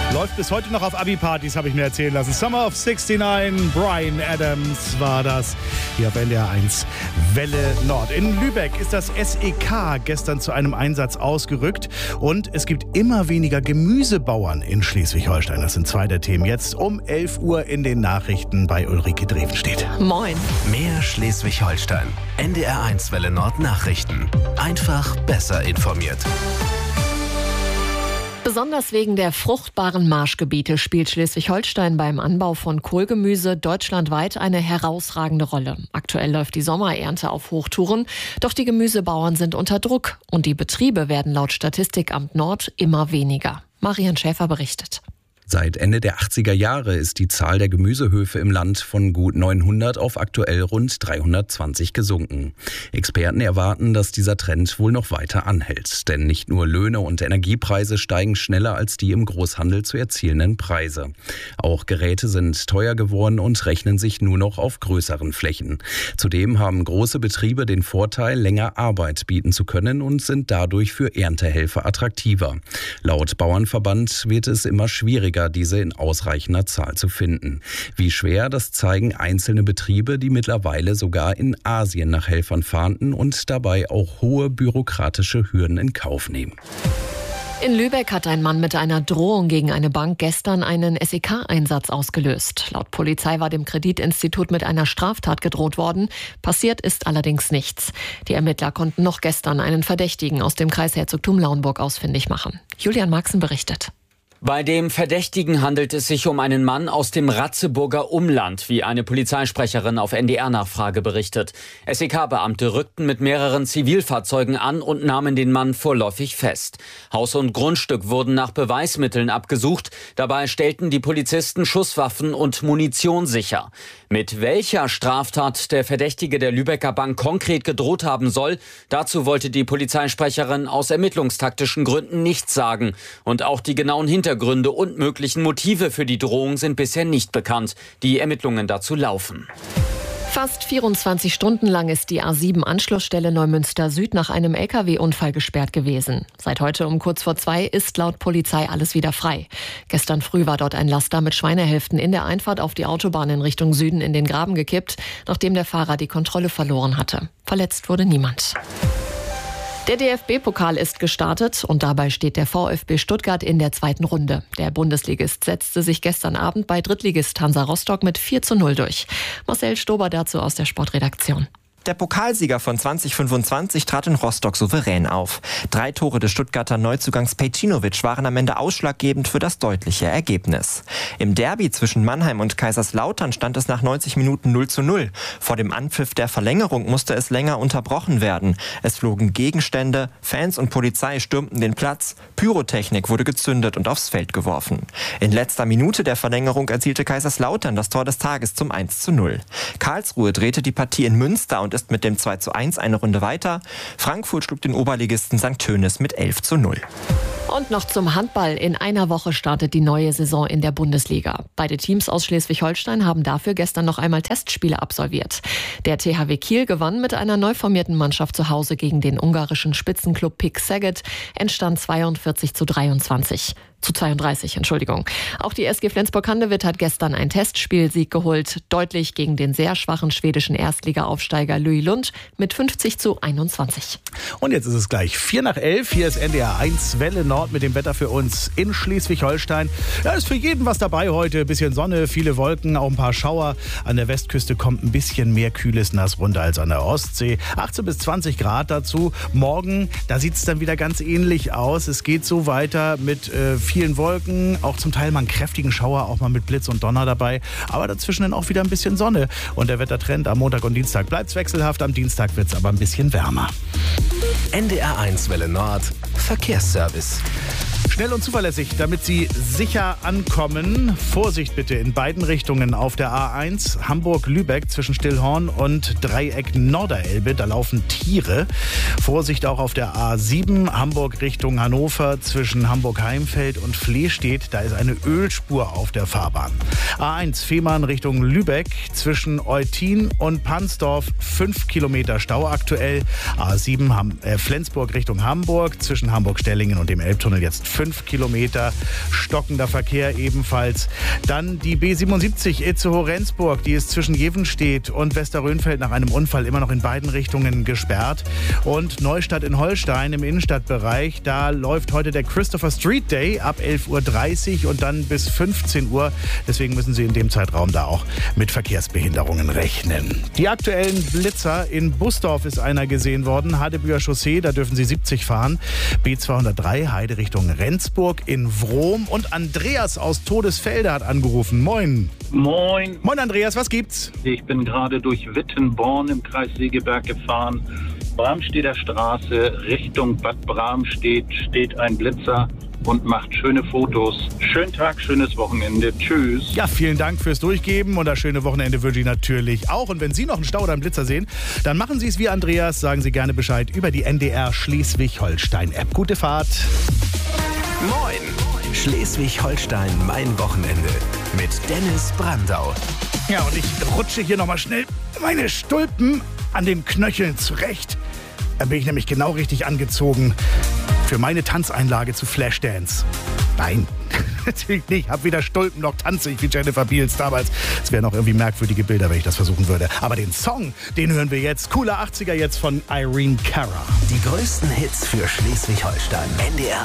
Läuft bis heute noch auf Abi-Partys, habe ich mir erzählen lassen. Summer of 69, Bryan Adams war das. Hier auf NDR 1 Welle Nord. In Lübeck ist das SEK gestern zu einem Einsatz ausgerückt. Und es gibt immer weniger Gemüsebauern in Schleswig-Holstein. Das sind zwei der Themen. Jetzt um 11 Uhr in den Nachrichten bei Ulrike Drevenstedt. Moin. Mehr Schleswig-Holstein. NDR 1 Welle Nord Nachrichten. Einfach besser informiert. Besonders wegen der fruchtbaren Marschgebiete spielt Schleswig-Holstein beim Anbau von Kohlgemüse deutschlandweit eine herausragende Rolle. Aktuell läuft die Sommerernte auf Hochtouren, doch die Gemüsebauern sind unter Druck und die Betriebe werden laut Statistikamt Nord immer weniger. Marian Schäfer berichtet. Seit Ende der 80er Jahre ist die Zahl der Gemüsehöfe im Land von gut 900 auf aktuell rund 320 gesunken. Experten erwarten, dass dieser Trend wohl noch weiter anhält. Denn nicht nur Löhne und Energiepreise steigen schneller als die im Großhandel zu erzielenden Preise. Auch Geräte sind teuer geworden und rechnen sich nur noch auf größeren Flächen. Zudem haben große Betriebe den Vorteil, länger Arbeit bieten zu können und sind dadurch für Erntehelfer attraktiver. Laut Bauernverband wird es immer schwieriger, diese in ausreichender Zahl zu finden. Wie schwer, das zeigen einzelne Betriebe, die mittlerweile sogar in Asien nach Helfern fahnden und dabei auch hohe bürokratische Hürden in Kauf nehmen. In Lübeck hat ein Mann mit einer Drohung gegen eine Bank gestern einen SEK-Einsatz ausgelöst. Laut Polizei war dem Kreditinstitut mit einer Straftat gedroht worden. Passiert ist allerdings nichts. Die Ermittler konnten noch gestern einen Verdächtigen aus dem Kreisherzogtum Lauenburg ausfindig machen. Julian Marxen berichtet. Bei dem Verdächtigen handelt es sich um einen Mann aus dem Ratzeburger Umland, wie eine Polizeisprecherin auf NDR-Nachfrage berichtet. SEK-Beamte rückten mit mehreren Zivilfahrzeugen an und nahmen den Mann vorläufig fest. Haus und Grundstück wurden nach Beweismitteln abgesucht. Dabei stellten die Polizisten Schusswaffen und Munition sicher. Mit welcher Straftat der Verdächtige der Lübecker Bank konkret gedroht haben soll, dazu wollte die Polizeisprecherin aus ermittlungstaktischen Gründen nichts sagen. Und auch die genauen Hintergründe und möglichen Motive für die Drohung sind bisher nicht bekannt. Die Ermittlungen dazu laufen. Fast 24 Stunden lang ist die A7-Anschlussstelle Neumünster Süd nach einem LKW-Unfall gesperrt gewesen. Seit heute um kurz vor 2 ist laut Polizei alles wieder frei. Gestern früh war dort ein Laster mit Schweinehälften in der Einfahrt auf die Autobahn in Richtung Süden in den Graben gekippt, nachdem der Fahrer die Kontrolle verloren hatte. Verletzt wurde niemand. Der DFB-Pokal ist gestartet und dabei steht der VfB Stuttgart in der zweiten Runde. Der Bundesligist setzte sich gestern Abend bei Drittligist Hansa Rostock mit 4:0 durch. Marcel Stober dazu aus der Sportredaktion. Der Pokalsieger von 2025 trat in Rostock souverän auf. 3 Tore des Stuttgarter Neuzugangs Pejcinovic waren am Ende ausschlaggebend für das deutliche Ergebnis. Im Derby zwischen Mannheim und Kaiserslautern stand es nach 90 Minuten 0:0. Vor dem Anpfiff der Verlängerung musste es länger unterbrochen werden. Es flogen Gegenstände, Fans und Polizei stürmten den Platz, Pyrotechnik wurde gezündet und aufs Feld geworfen. In letzter Minute der Verlängerung erzielte Kaiserslautern das Tor des Tages zum 1:0. Karlsruhe drehte die Partie in Münster und ist mit dem 2:1 eine Runde weiter. Frankfurt schlug den Oberligisten St. Tönis mit 11:0. Und noch zum Handball. In einer Woche startet die neue Saison in der Bundesliga. Beide Teams aus Schleswig-Holstein haben dafür gestern noch einmal Testspiele absolviert. Der THW Kiel gewann mit einer neu formierten Mannschaft zu Hause gegen den ungarischen Spitzenklub PIK Szeged, entstand 42:32. Auch die SG Flensburg-Handewitt hat gestern einen Testspielsieg geholt, deutlich gegen den sehr schwachen schwedischen Erstliga-Aufsteiger Louis Lund mit 50:21. Und jetzt ist es gleich 11:04. Hier ist NDR 1 Welle Nord mit dem Wetter für uns in Schleswig-Holstein. Ja, ist für jeden was dabei heute. Bisschen Sonne, viele Wolken, auch ein paar Schauer. An der Westküste kommt ein bisschen mehr kühles Nass runter als an der Ostsee. 18 bis 20 Grad dazu. Morgen, da sieht es dann wieder ganz ähnlich aus. Es geht so weiter mit vielen Wolken, auch zum Teil mal einen kräftigen Schauer, auch mal mit Blitz und Donner dabei. Aber dazwischen dann auch wieder ein bisschen Sonne. Und der Wettertrend am Montag und Dienstag bleibt wechselhaft. Am Dienstag wird es aber ein bisschen wärmer. NDR 1 Welle Nord Verkehrsservice. Schnell und zuverlässig, damit Sie sicher ankommen. Vorsicht bitte in beiden Richtungen auf der A1 Hamburg-Lübeck zwischen Stillhorn und Dreieck Norderelbe. Da laufen Tiere. Vorsicht auch auf der A7 Hamburg Richtung Hannover zwischen Hamburg-Heimfeld und Flehstedt. Da ist eine Ölspur auf der Fahrbahn. A1 Fehmarn Richtung Lübeck zwischen Eutin und Pansdorf 5 Kilometer Stau aktuell. A7 Flensburg Richtung Hamburg zwischen Hamburg-Stellingen und dem Elbtunnel jetzt 5 5 Kilometer stockender Verkehr ebenfalls. Dann die B77 Itzehoe-Rendsburg, die ist zwischen Jevenstedt und Westerrönfeld nach einem Unfall immer noch in beiden Richtungen gesperrt. Und Neustadt in Holstein im Innenstadtbereich, da läuft heute der Christopher Street Day ab 11.30 Uhr und dann bis 15 Uhr. Deswegen müssen Sie in dem Zeitraum da auch mit Verkehrsbehinderungen rechnen. Die aktuellen Blitzer: in Busdorf ist einer gesehen worden, Hadebüher Chaussee, da dürfen Sie 70 fahren. B203 Heide Richtung Rendsburg in Wrom. Und Andreas aus Todesfelde hat angerufen. Moin. Moin. Moin Andreas, was gibt's? Ich bin gerade durch Wittenborn im Kreis Segeberg gefahren. Bramstedter Straße Richtung Bad Bramstedt steht ein Blitzer und macht schöne Fotos. Schönen Tag, schönes Wochenende. Tschüss. Ja, vielen Dank fürs Durchgeben und das schöne Wochenende wünsche ich natürlich auch. Und wenn Sie noch einen Stau oder einen Blitzer sehen, dann machen Sie es wie Andreas. Sagen Sie gerne Bescheid über die NDR Schleswig-Holstein-App. Gute Fahrt. Moin! Schleswig-Holstein, mein Wochenende. Mit Dennis Brandau. Ja, und ich rutsche hier nochmal schnell meine Stulpen an den Knöcheln zurecht. Da bin ich nämlich genau richtig angezogen für meine Tanzeinlage zu Flashdance. Nein, natürlich nicht. Ich habe weder Stulpen noch tanze ich wie Jennifer Beals damals. Es wären auch irgendwie merkwürdige Bilder, wenn ich das versuchen würde. Aber den Song, den hören wir jetzt. Cooler 80er jetzt von Irene Cara. Die größten Hits für Schleswig-Holstein. NDR